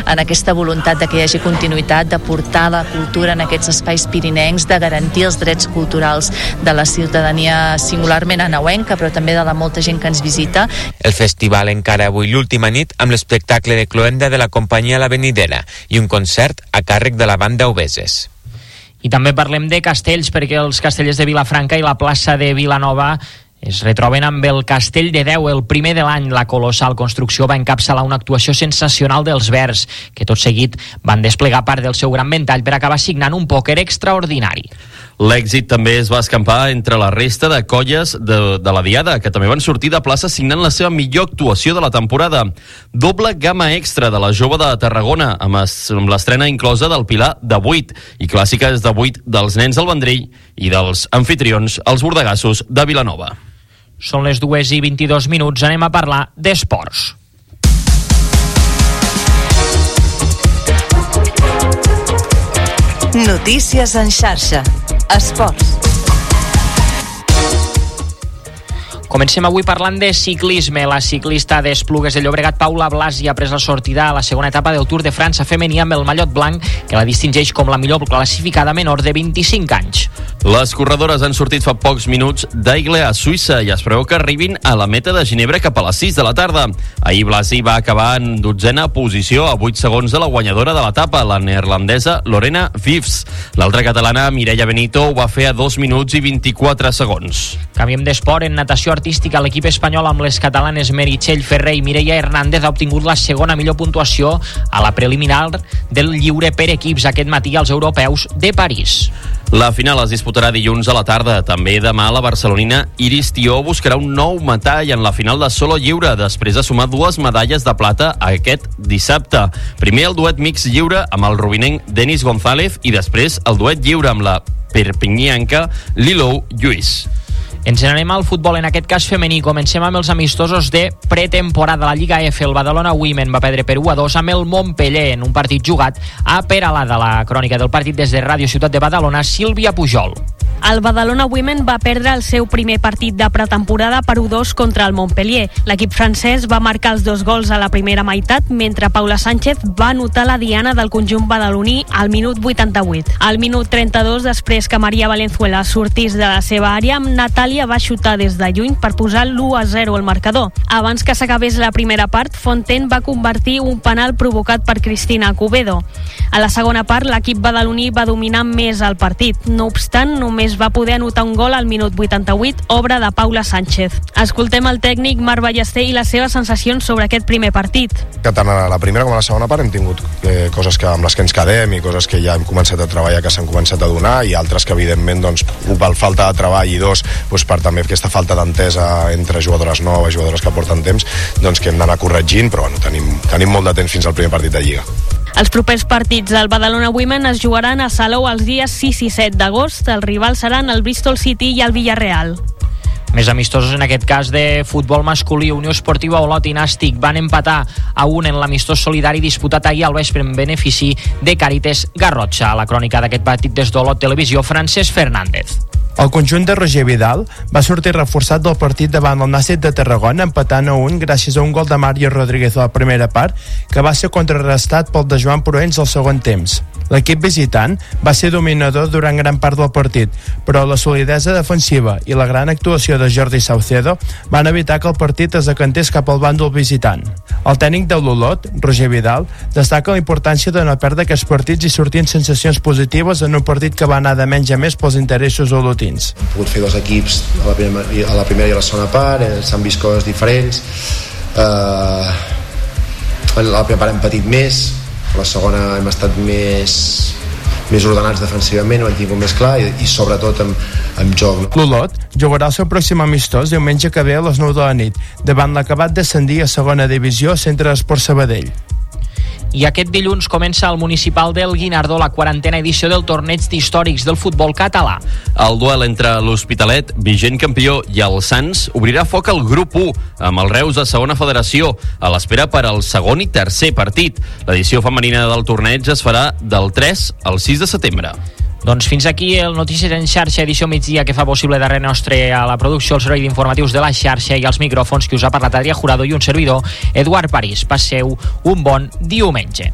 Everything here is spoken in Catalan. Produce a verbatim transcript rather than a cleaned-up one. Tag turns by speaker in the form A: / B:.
A: en aquesta voluntat de que hi hagi continuïtat, de portar la cultura en aquests espais pirinencs, de garantir els drets culturals de la ciutadania singularment anauenca, però també de la molta gent que ens visita.
B: El festival encara avui l'última nit amb l'espectacle de cloenda de la companyia La Venidera i un concert a càrrec de la banda Obeses.
C: I també parlem de castells, perquè els castellers de Vilafranca i la plaça de Vilanova es retroben amb el Castell de Déu, el primer de l'any. La colossal construcció va encapçalar una actuació sensacional dels Verds, que tot seguit van desplegar part del seu gran ventall per acabar signant un pòquer extraordinari.
D: L'èxit també es va escampar entre la resta de colles de, de la Diada, que també van sortir de plaça signant la seva millor actuació de la temporada. Doble gamma extra de la Jove de Tarragona, amb, es, amb l'estrena inclosa del Pilar de vuit i clàssiques de vuit dels Nens del Vendrell i dels anfitrions, els bordegassos de Vilanova.
C: Són les dues i vint-i-dos minuts, anem a parlar d'esports.
E: Notícies en xarxa. Esports.
C: Comencem avui parlant de ciclisme. La ciclista d'Esplugues de Llobregat, Paula Blasi, ha pres la sortida a la segona etapa del Tour de França femení amb el mallot blanc, que la distingeix com la millor classificada menor de vint-i-cinc anys.
D: Les corredores han sortit fa pocs minuts d'Aigle a Suïssa i es preveu que arribin a la meta de Ginebra cap a les sis de la tarda. Ahir Blasi va acabar en dotzena posició a vuit segons de la guanyadora de l'etapa, la neerlandesa Lorena Wiefs. L'altra catalana, Mireia Benito, ho va fer a dos minuts i vint-i-quatre segons.
C: Canviem d'esport. En natació artística, l'equip espanyol amb les catalanes Meritxell Ferrer i Mireia Hernández ha obtingut la segona millor puntuació a la preliminar del lliure per equips aquest matí als europeus de París.
D: La final es disputarà dilluns a la tarda. També demà la barcelonina Iris Tió buscarà un nou metall en la final de solo lliure, després de sumar dues medalles de plata aquest dissabte. Primer el duet mix lliure amb el rubinenc Denis González i després el duet lliure amb la perpignianca Lilou Lluís.
C: Ens n'anem al futbol, en aquest cas femení. Comencem amb els amistosos de pretemporada. La Lliga F, el Badalona Women va perdre per u a dos amb el Montpeller en un partit jugat a Peralada. La crònica del partit des de Ràdio Ciutat de Badalona, Sílvia Pujol.
F: El Badalona Women va perdre el seu primer partit de pretemporada per u dos contra el Montpellier. L'equip francès va marcar els dos gols a la primera meitat, mentre Paula Sánchez va anotar la diana del conjunt badaloní al minut vuitanta-vuit. Al minut trenta-dos, després que Maria Valenzuela sortís de la seva àrea, Natàlia va xutar des de lluny per posar l'u a zero al marcador. Abans que s'acabés la primera part, Fontaine va convertir un penal provocat per Cristina Cubedo. A la segona part, l'equip badaloní va dominar més el partit. No obstant, només va poder anotar un gol al minut vuitanta-vuit, obra de Paula Sánchez. Escoltem el tècnic Marc Ballester i les seves sensacions sobre aquest primer partit.
G: Que tant a la primera com a la segona part hem tingut eh, coses que, amb les que ens quedem i coses que ja hem començat a treballar, que s'han començat a donar, i altres que evidentment doncs, per falta de treball i dos, doncs, per també aquesta falta d'entesa entre jugadores noves, jugadores que porten temps, doncs que hem d'anar corregint, però bueno, tenim, tenim molt de temps fins al primer partit de Lliga.
F: Els propers partits del Badalona Women es jugaran a Salou els dies sis i set d'agost. Els rivals seran el Bristol City i el Villarreal.
C: Més amistosos, en aquest cas de futbol masculí. Unió Esportiva Olot i Nàstic van empatar a un en l'amistós solidari disputat ahir al vespre en benefici de Càritas Garrotxa. A la crònica d'aquest partit des d'Olot Televisió, Francesc Fernández.
H: El conjunt de Roger Vidal va sortir reforçat del partit davant el Nàstic de Tarragona, empatant a un gràcies a un gol de Mario Rodríguez a la primera part, que va ser contrarrestat pel de Joan Proens al segon temps. L'equip visitant va ser dominador durant gran part del partit, però la solidesa defensiva i la gran actuació de Jordi Saucedo van evitar que el partit es decantés cap al bàndol visitant. El tècnic de l'Olot, Roger Vidal, destaca la importància de no perdre aquests partits i sortir en sensacions positives en un partit que va anar de menys a més pels interessos olotins.
I: Hem pogut fer dos equips a la primera, a la primera i a la segona part, eh, s'han vist coses diferents. Eh, en la primera part hem patit més, a la segona hem estat més, més ordenats defensivament, ho hem tingut més clar i, i sobretot amb, amb joc.
H: L'Olot jugarà el seu pròxim amistós diumenge que ve a les nou de la nit, davant l'acabat d'ascendir a segona divisió Centre d'Esport Sabadell.
C: I aquest dilluns comença el municipal del Guinardó, la quarantena edició del torneig d'històrics del futbol català.
D: El duel entre l'Hospitalet, vigent campió, i el Sants obrirà foc al grup u, amb el Reus de segona federació, a l'espera per al segon i tercer partit. L'edició femenina del torneig es farà del tres al sis de setembre.
C: Doncs fins aquí el Notícies en xarxa, edició migdia, que fa possible darrere nostre a la producció, el servei d'informatius de la xarxa i els micròfons, que us ha parlat Adrià Jurado i un servidor, Eduard París. Passeu un bon diumenge.